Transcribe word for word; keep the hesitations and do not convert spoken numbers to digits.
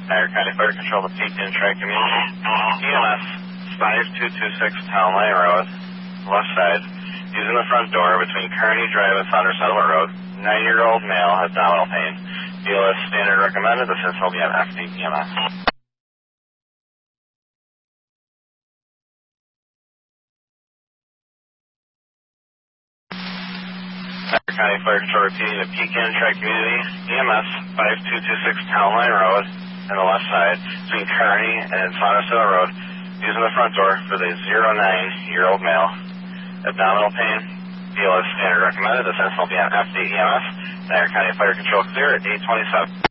Niagara County Fire Control to Pekin Track Community. E M S five two two six Town Line Road, left side, using the front door between Kearney Drive and Founder Settlement Road. Nine-year-old male has abdominal pain. B L S standard recommended. The system will be on F D E M S. Niagara County Fire Control repeating the Pekin Track Community. E M S five two two six Town Line Road on the left side between Kearney and Founder Settlement Road. Using the front door for the zero nine-year-old male. Abdominal pain. B L S standard recommended. The system will be on F D E M S. Niagara County Fire Control clear at eight twenty-seven.